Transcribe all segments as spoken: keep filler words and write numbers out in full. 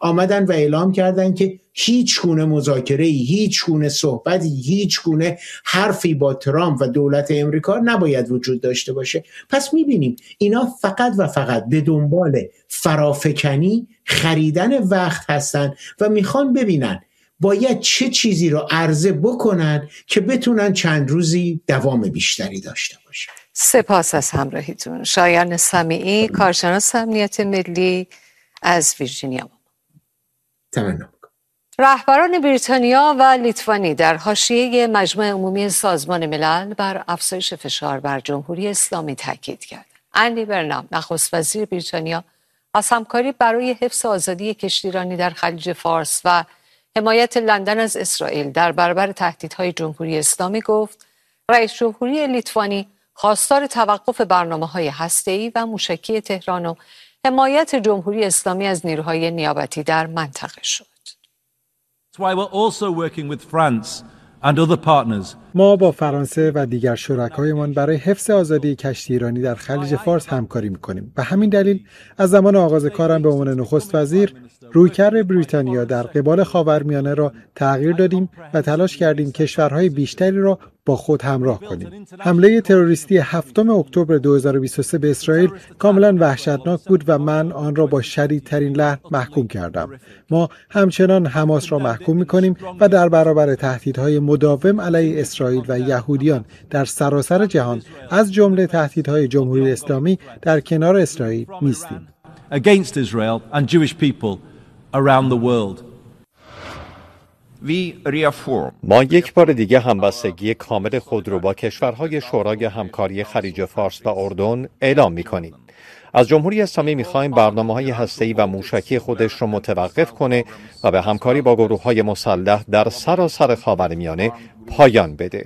آمدن و اعلام کردن که هیچ گونه مذاکره‌ای، هیچ گونه صحبتی، هیچ گونه حرفی با ترامپ و دولت امریکا نباید وجود داشته باشه. پس میبینیم اینا فقط و فقط به دنبال فرافکنی، خریدن وقت هستن و میخوان ببینن باید چه چیزی رو عرضه بکنن که بتونن چند روزی دوام بیشتری داشته باشن. سپاس از همراهیتون. شایان سمیعی، کارشناس امنیت ملی از ویرجینیا. تمام. رهبران بریتانیا و لیتوانی در حاشیه مجمع عمومی سازمان ملل بر افزایش فشار بر جمهوری اسلامی تاکید کرد. اندی برنام، نخست وزیر بریتانیا، از همکاری برای حفظ آزادی کشتیرانی در خلیج فارس و حمایت لندن از اسرائیل در برابر تهدیدهای جمهوری اسلامی گفت رئیس جمهوری لیتوانی خواستار توقف برنامه‌های هسته‌ای و موشکی تهران و حمایت جمهوری اسلامی از نیروهای نیابتی در منطقه شد. ما با فرانسه و دیگر شرکایمان برای حفظ آزادی کشتیرانی در خلیج فارس همکاری می‌کنیم. به همین دلیل از زمان آغاز کارم به عنوان نخست وزیر رویکرد بریتانیا در قبال خاورمیانه را تغییر دادیم و تلاش کردیم کشورهای بیشتری را با خود همراه کنیم. حمله تروریستی هفتم اکتبر دو هزار و بیست و سه به اسرائیل کاملا وحشتناک بود و من آن را با شدیدترین لحن محکوم کردم. ما همچنان حماس را محکوم می‌کنیم و در برابر تهدیدهای مداوم علیه اسرائیل و یهودیان در سراسر جهان از جمله تهدیدهای جمهوری اسلامی در کنار اسرائیل نیستیم. Against Israel and Jewish people around the world. ما یک بار دیگه همبستگی کامل خود رو با کشورهای شورای همکاری خلیج فارس و اردن اعلام می‌کنیم. از جمهوری اسلامی می‌خوایم برنامه‌های هسته‌ای و موشکی خودش رو متوقف کنه و به همکاری با گروه‌های مسلح در سراسر خاورمیانه پایان بده.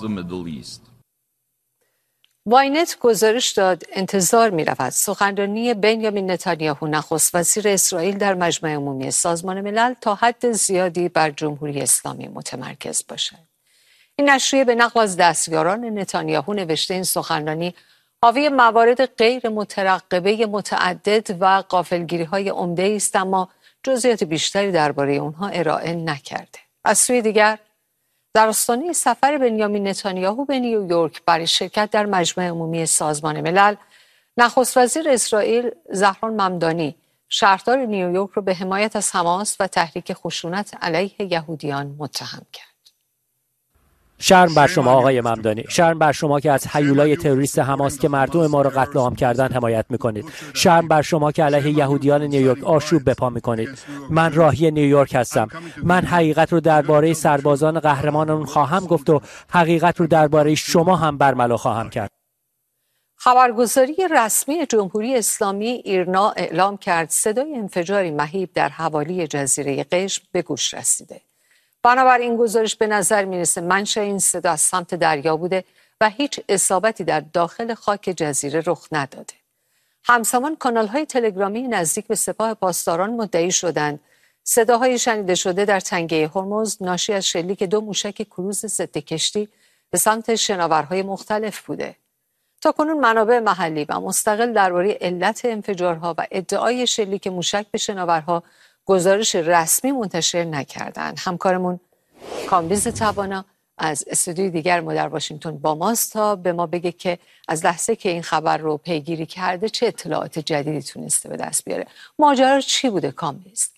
واینت گزارش داد انتظار می‌رود سخنرانی بنیامین نتانیاهو نخست وزیر اسرائیل در مجمع عمومی سازمان ملل تا حد زیادی بر جمهوری اسلامی متمرکز باشد. این نشریه به نقل از دستیاران نتانیاهو نوشته این سخنرانی حاوی موارد غیر مترقبه متعدد و غافلگیری‌های عمده است، اما جزئیات بیشتری درباره اونها ارائه نکرده. از سوی دیگر در آستانه سفر بنیامین نتانیاهو به نیویورک برای شرکت در مجمع عمومی سازمان ملل، نخست وزیر اسرائیل زهران ممدانی شهردار نیویورک را به حمایت از حماس و تحریک خشونت علیه یهودیان متهم کرد. شرم بر شما آقای ممدانی، شرم بر شما که از هیولای تروریست حماس که مردم ما را قتل عام کردن حمایت میکنید. شرم بر شما که علیه یهودیان نیویورک آشوب بپا میکنید. من راهی نیویورک هستم. من حقیقت رو درباره سربازان قهرمانان خواهم گفت و حقیقت رو درباره شما هم برملا خواهم کرد. خبرگزاری رسمی جمهوری اسلامی ایرنا اعلام کرد صدای انفجاری مهیب در حوالی جزیره قشم به گوش رسیده. بنابراین گزارش به نظر میرسه منشأ این صدا از سمت دریا بوده و هیچ اصابتی در داخل خاک جزیره رخ نداده. همزمان کانال‌های تلگرامی نزدیک به سپاه پاسداران مدعی شدند صداهای شنیده شده در تنگه هرمز ناشی از شلیک دو موشک کروز ضد کشتی به سمت شناورهای مختلف بوده. تاکنون منابع محلی و مستقل درباره علت انفجارها و ادعای شلیک موشک به شناورها گزارش رسمی منتشر نکردند. همکارمون کامبیز توانا از استودیوی دیگر ما در واشنگتن با ماست تا به ما بگه که از لحظه که این خبر رو پیگیری کرده چه اطلاعات جدیدی تونسته به دست بیاره. ماجرا چی بوده کامبیز؟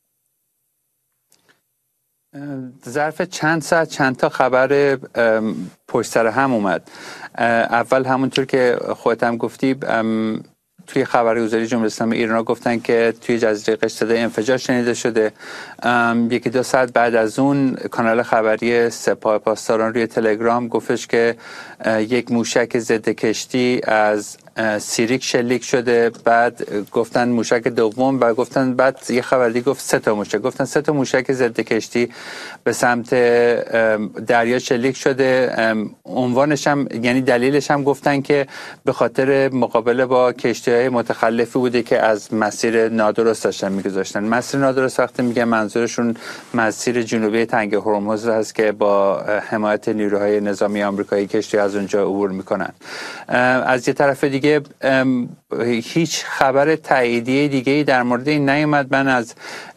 ظرف چند ساعت چند تا خبر پشت سر هم اومد. اول همونطور که خودت هم گفتی توی خبرگزاری جمهوری اسلامی ایران گفتن که توی جزیره قشم صدای انفجار شنیده شده. یکی دو ساعت بعد از اون کانال خبری سپاه پاسداران روی تلگرام گفتش که یک موشک ضد کشتی از سیریک شلیک شده. بعد گفتن موشک دوم و گفتن بعد یه خبر دیگه گفت سه تا موشک گفتن سه تا موشک ضد کشتی به سمت دریا شلیک شده. عنوانش هم یعنی دلیلش هم گفتن که به خاطر مقابله با کشتی‌های متخلفی بوده که از مسیر نادرست داشتن می‌گذاشتن. مسیر نادرست وقتی میگن منظورشون مسیر جنوبی تنگه هرمز هست که با حمایت نیروهای نظامی آمریکایی کشتی از اونجا عبور میکنن. از یه طرف دیگه هیچ خبر تاییدیه دیگه‌ای در مورد این نیومد. من از